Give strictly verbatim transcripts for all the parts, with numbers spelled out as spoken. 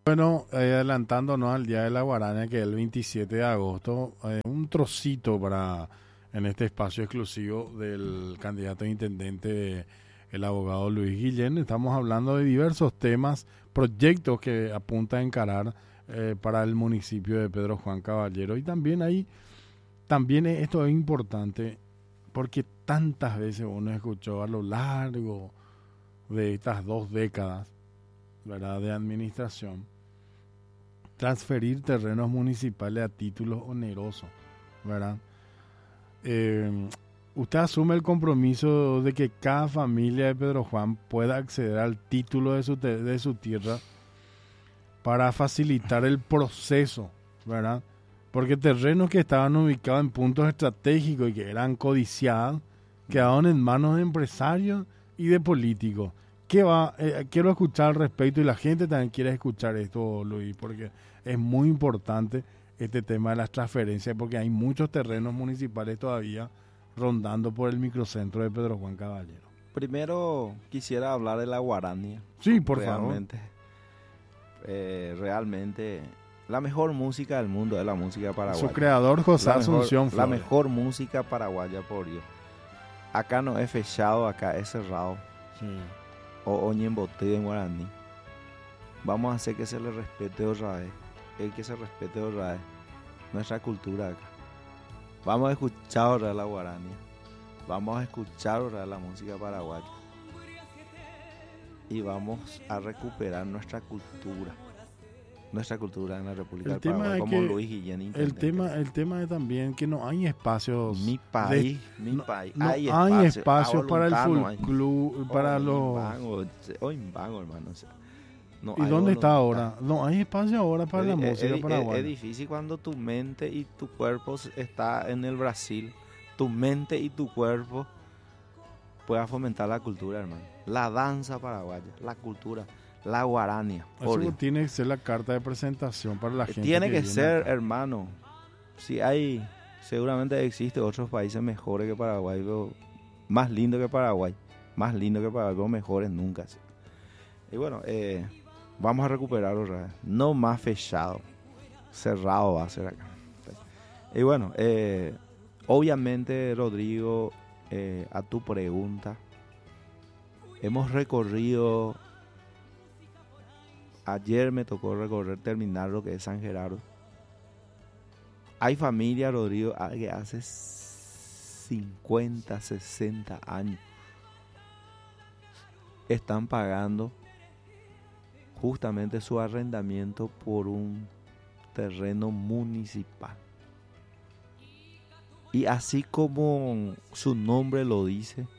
Bueno, eh, adelantándonos al Día de la Guaraña, que es el veintisiete de agosto, eh, un trocito para en este espacio exclusivo del candidato a intendente, el abogado Luis Guillén. Estamos hablando de diversos temas, proyectos que apunta a encarar eh, para el municipio de Pedro Juan Caballero. Y también ahí, también esto es importante, porque tantas veces uno escuchó a lo largo de estas dos décadas, ¿verdad?, de administración, transferir terrenos municipales a títulos onerosos, ¿verdad? Eh, usted asume el compromiso de que cada familia de Pedro Juan pueda acceder al título de su, te- de su tierra para facilitar el proceso, ¿verdad? Porque terrenos que estaban ubicados en puntos estratégicos y que eran codiciados quedaron en manos de empresarios y de políticos. ¿Qué va? Eh, quiero escuchar al respecto y la gente también quiere escuchar esto, Luis, porque es muy importante este tema de las transferencias, porque hay muchos terrenos municipales todavía rondando por el microcentro de Pedro Juan Caballero. Primero quisiera hablar de la guarania. Sí, por favor. Realmente, eh, realmente, la mejor música del mundo es la música Su paraguaya. creador, José La mejor, Asunción la Flores. mejor música paraguaya, por Dios. Acá no es fechado, acá es cerrado. Sí. O oñembote en guaraní. Vamos a hacer que se le respete otra vez. El que se respete otra vez nuestra cultura acá. Vamos a escuchar ahora la guarania. Vamos a escuchar ahora la música paraguaya. Y vamos a recuperar nuestra cultura. Nuestra cultura en la República El del tema Paraguay, es como que Luis Guillén, El intendente. tema, el tema es también que no hay espacios. Mi país, mi no, país. no hay hay espacio, espacios a para el voluntad no hay. folclore, para Hoy los. Vango, hoy Vango, hermano. O sea, no ¿Y hay dónde está voluntad. ahora? No hay espacio ahora para Es la di- es- música es- paraguaya. Es difícil cuando tu mente y tu cuerpo s- está en el Brasil. Tu mente y tu cuerpo puedan fomentar la cultura, hermano. La danza paraguaya, la cultura, la guarania. por Eso Dios. tiene que ser la carta de presentación para la gente. Tiene que viene ser, acá. hermano. Si hay, seguramente existe otros países mejores que Paraguay, pero más lindo que Paraguay, más lindo que Paraguay, pero mejores nunca. ¿sí? Y bueno, eh, vamos a recuperarlo otra vez. No más fechado, cerrado va a ser acá. Y bueno, eh, obviamente, Rodrigo, eh, a tu pregunta, hemos recorrido. Ayer me tocó recorrer, terminar lo que es San Gerardo. Hay familia, Rodrigo, ah, que hace cincuenta, sesenta años están pagando justamente su arrendamiento por un terreno municipal. Y así como su nombre lo dice,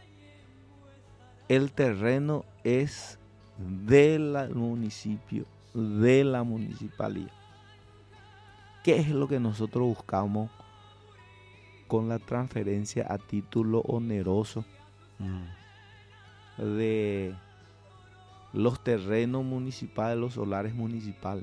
el terreno es del municipio, de la municipalidad. ¿Qué es lo que nosotros buscamos con la transferencia a título oneroso Mm. de los terrenos municipales, los solares municipales?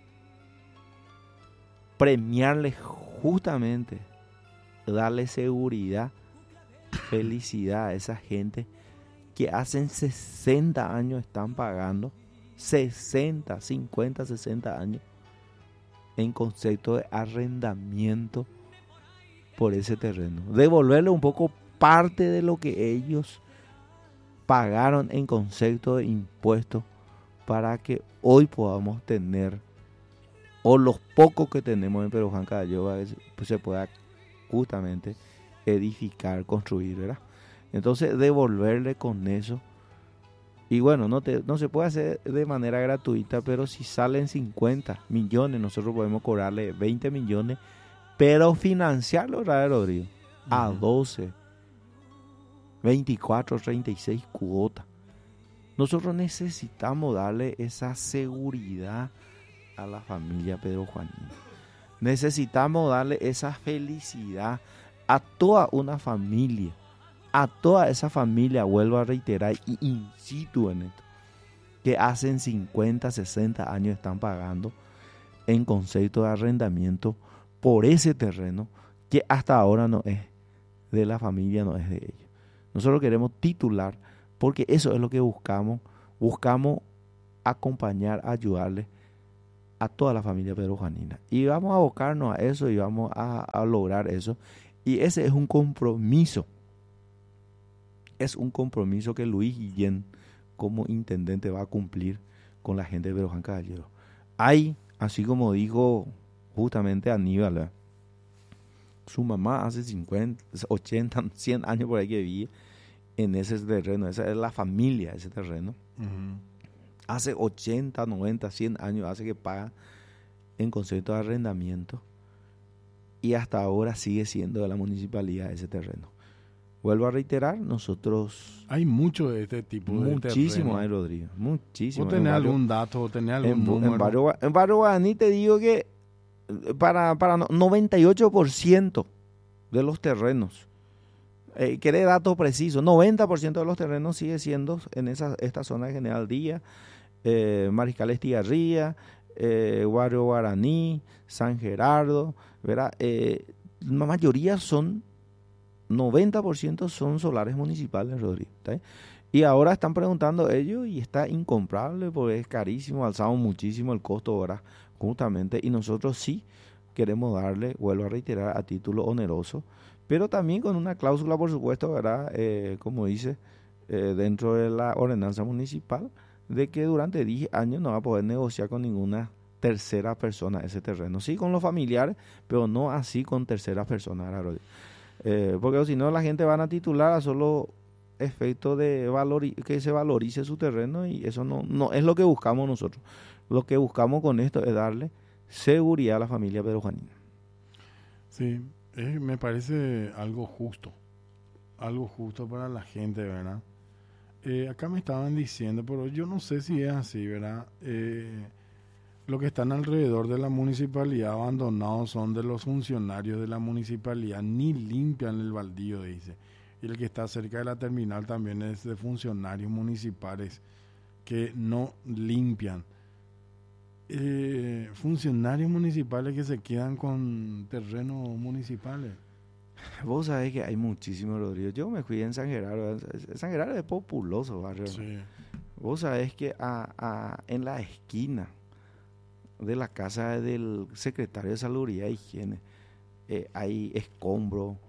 Premiarles justamente, darle seguridad, felicidad a esa gente que hace sesenta años están pagando, sesenta, cincuenta, sesenta años, en concepto de arrendamiento por ese terreno. Devolverle un poco parte de lo que ellos pagaron en concepto de impuestos para que hoy podamos tener, o los pocos que tenemos en Pedro Juan Caballero, pues se pueda justamente edificar, construir, ¿verdad? Entonces devolverle con eso. Y bueno, no, te, no se puede hacer de manera gratuita, pero si salen cincuenta millones, nosotros podemos cobrarle veinte millones, pero financiarlo, ¿verdad, Rodrigo? A Ujú. doce, veinticuatro, treinta y seis cuotas. Nosotros necesitamos darle esa seguridad a la familia Pedro Juanino. Necesitamos darle esa felicidad a toda una familia. A toda esa familia, vuelvo a reiterar y insisto en esto, que hacen cincuenta, sesenta años están pagando en concepto de arrendamiento por ese terreno que hasta ahora no es de la familia, no es de ellos. Nosotros queremos titular porque eso es lo que buscamos. Buscamos acompañar, ayudarles a toda la familia pedrojuanina. Y vamos a abocarnos a eso y vamos a, a lograr eso. Y ese es un compromiso. Es un compromiso que Luis Guillén, como intendente, va a cumplir con la gente de Pedro Juan Caballero. Hay, así como dijo justamente Aníbal, ¿verdad? Su mamá hace cincuenta, ochenta, cien años por ahí que vivía en ese terreno. Esa es la familia, ese terreno. Uh-huh. Hace ochenta, noventa, cien años hace que paga en concepto de arrendamiento y hasta ahora sigue siendo de la municipalidad ese terreno. Vuelvo a reiterar, nosotros... Hay mucho de este tipo de terreno. Muchísimo hay, Rodrigo, muchísimo. ¿O tenés algún dato, o tenés algún en, número? En Barrio, en Barrio Guaraní te digo que para, para noventa y ocho por ciento de los terrenos, eh, ¿querés datos precisos? noventa por ciento de los terrenos sigue siendo en esa, esta zona de General Díaz, eh, Mariscal Estigarribia, eh, Barrio Guaraní, San Gerardo, ¿verdad? Eh, la mayoría son... noventa por ciento son solares municipales, Rodrigo. ¿Está? Y ahora están preguntando ellos y está incomprable porque es carísimo, alzamos muchísimo el costo ahora justamente y nosotros sí queremos darle, vuelvo a reiterar, a título oneroso, pero también con una cláusula, por supuesto, ¿verdad? Eh, como dice, eh, dentro de la ordenanza municipal, de que durante diez años no va a poder negociar con ninguna tercera persona ese terreno. Sí con los familiares, pero no así con terceras personas, Rodrigo. Eh, porque si no la gente van a titular a solo efecto de valor, que se valorice su terreno y eso no, no es lo que buscamos nosotros. Lo que buscamos con esto es darle seguridad a la familia pedrojuanina. Sí, eh, me parece algo justo, algo justo para la gente, ¿verdad? Eh, acá me estaban diciendo, pero yo no sé si es así, ¿verdad? Eh, Lo que están alrededor de la municipalidad abandonados son de los funcionarios de la municipalidad, ni limpian el baldío, dice. Y el que está cerca de la terminal también es de funcionarios municipales que no limpian. Eh, funcionarios municipales que se quedan con terrenos municipales. Vos sabés que hay muchísimos, Rodrigo. Yo me fui en San Gerardo. San Gerardo es populoso, barrio. Sí. Vos sabés que a, a, en la esquina de la casa del secretario de Salubridad e Higiene eh, hay escombro,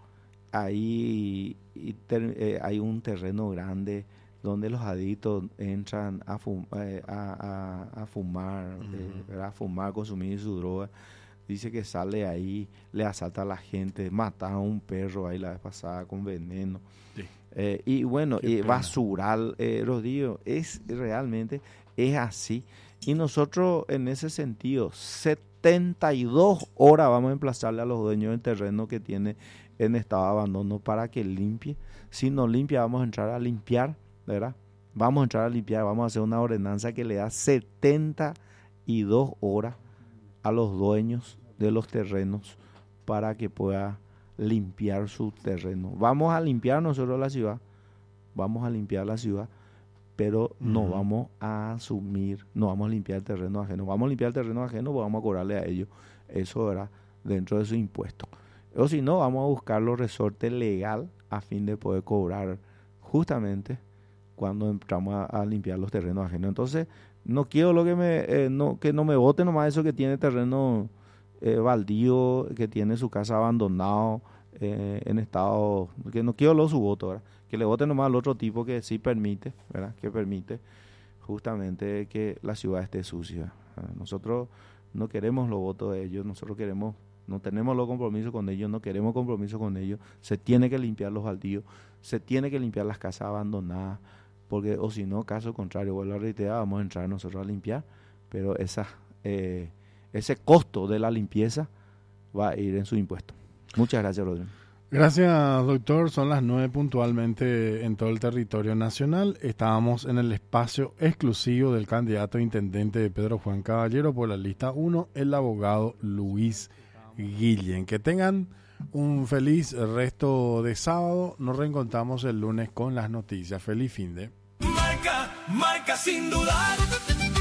hay, ter, eh, hay un terreno grande donde los adictos entran a, fum, eh, a, a, a fumar, uh-huh. eh, a fumar, consumir su droga. Dice que sale ahí, le asalta a la gente, mata a un perro ahí la vez pasada con veneno. Sí. Eh, y bueno, eh, basural, eh, Rodrigo, es realmente, es así. Y nosotros en ese sentido, setenta y dos horas vamos a emplazarle a los dueños del terreno que tiene en estado de abandono para que limpie. Si no limpia, vamos a entrar a limpiar, ¿verdad? Vamos a entrar a limpiar, vamos a hacer una ordenanza que le da setenta y dos horas a los dueños de los terrenos para que pueda limpiar su terreno. Vamos a limpiar nosotros la ciudad, vamos a limpiar la ciudad, pero uh-huh. no vamos a asumir, no vamos a limpiar el terreno ajeno. Vamos a limpiar el terreno ajeno, pues vamos a cobrarle a ellos. Eso era dentro de su impuesto. O si no, vamos a buscar los resortes legal a fin de poder cobrar justamente cuando entramos a, a limpiar los terrenos ajenos. Entonces, no quiero lo que me eh, no que no me vote nomás eso que tiene terreno eh, baldío, que tiene su casa abandonado eh, en estado, que no quiero lo su voto, ¿verdad? Que le voten nomás al otro tipo que sí permite, ¿verdad? Que permite justamente que la ciudad esté sucia. Nosotros no queremos los votos de ellos, nosotros queremos, no tenemos los compromisos con ellos, no queremos compromiso con ellos. Se tiene que limpiar los baldíos, se tiene que limpiar las casas abandonadas, porque o si no, caso contrario, vuelvo a reiterar, vamos a entrar nosotros a limpiar, pero esa, eh, ese costo de la limpieza va a ir en su impuesto. Muchas gracias, Rodrigo. Gracias, doctor. Son las nueve puntualmente en todo el territorio nacional. Estábamos en el espacio exclusivo del candidato a intendente de Pedro Juan Caballero por la lista uno, el abogado Luis Guillén. Que tengan un feliz resto de sábado. Nos reencontramos el lunes con las noticias. Feliz fin de. Marca, marca sin dudar. Pedro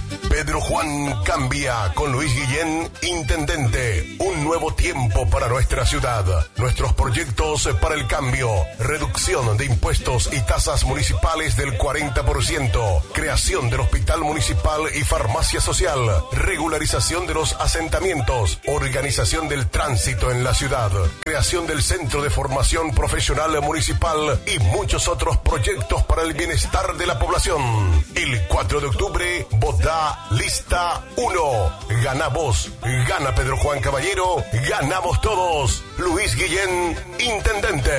Pedro Juan cambia con Luis Guillén, intendente. Un nuevo tiempo para nuestra ciudad. Nuestros proyectos para el cambio. Reducción de impuestos y tasas municipales del cuarenta por ciento. Creación del hospital municipal y farmacia social. Regularización de los asentamientos. Organización del tránsito en la ciudad. Creación del centro de formación profesional municipal y muchos otros proyectos para el bienestar de la población. El cuatro de octubre, vota lista uno. Gana vos, gana Pedro Juan Caballero, ganamos todos. Luis Guillén, intendente.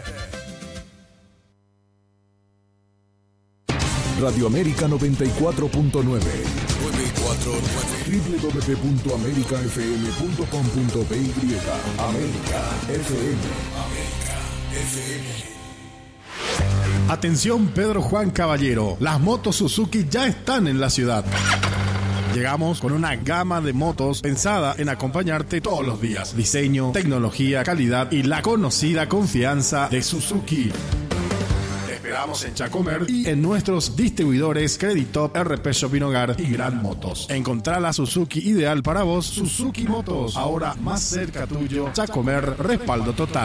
Radio América noventa y cuatro punto nueve. doble u doble u doble u punto america f m punto com punto b y. América F M. América F M. Atención Pedro Juan Caballero, las motos Suzuki ya están en la ciudad. Llegamos con una gama de motos pensada en acompañarte todos los días. Diseño, tecnología, calidad y la conocida confianza de Suzuki. Te esperamos en Chacomer y en nuestros distribuidores Creditop, R P Shopping Hogar y Gran Motos. Encontrá la Suzuki ideal para vos, Suzuki Motos, ahora más cerca tuyo. Chacomer, respaldo total.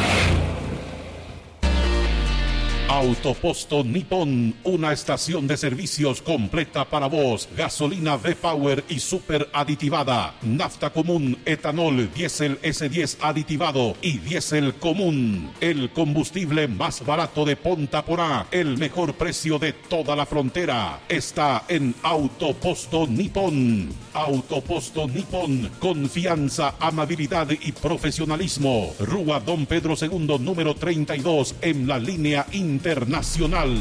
Autoposto Nippon, una estación de servicios completa para vos. Gasolina V-Power y super aditivada. Nafta común, etanol, diésel ese diez aditivado y diésel común. El combustible más barato de Ponta Porá. El mejor precio de toda la frontera. Está en Autoposto Nippon. Autoposto Nippon. Confianza, amabilidad y profesionalismo. Rúa Don Pedro segundo, número treinta y dos, en la línea internacional. Internacional.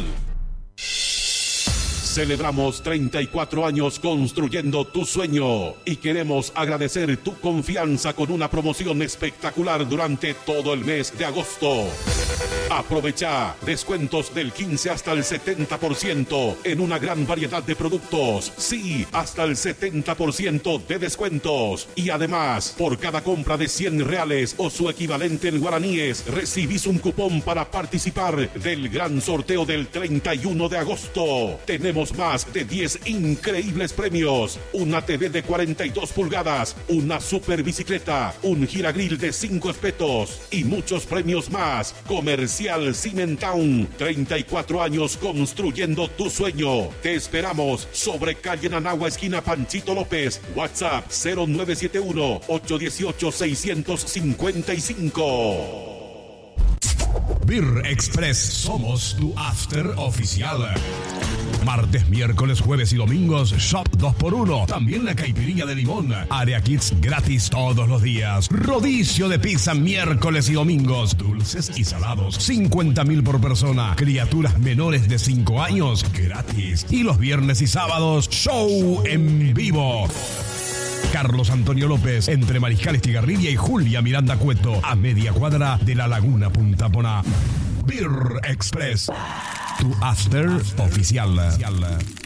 Celebramos treinta y cuatro años construyendo tu sueño y queremos agradecer tu confianza con una promoción espectacular durante todo el mes de agosto. Aprovecha descuentos del quince hasta el setenta por ciento en una gran variedad de productos. Sí, hasta el setenta por ciento de descuentos. Y además, por cada compra de cien reales o su equivalente en guaraníes, recibís un cupón para participar del gran sorteo del treinta y uno de agosto. Tenemos más de diez increíbles premios. Una T V de cuarenta y dos pulgadas, una super bicicleta, un giragril de cinco espetos y muchos premios más. Comercial Cimentown, treinta y cuatro años construyendo tu sueño. Te esperamos sobre calle Nanagua, esquina Panchito López. WhatsApp cero nueve siete uno, ocho uno ocho, seis cinco cinco. Beer Express, somos tu after oficial. Martes, miércoles, jueves y domingos, Shop dos por uno. También la caipirinha de limón. Área Kids gratis todos los días. Rodicio de pizza miércoles y domingos. Dulces y salados. cincuenta mil por persona. Criaturas menores de cinco años gratis. Y los viernes y sábados, show en vivo. Carlos Antonio López, entre Mariscal Estigarribia y Julia Miranda Cueto, a media cuadra de la Laguna Punta Poná. Beer Express, tu after oficial.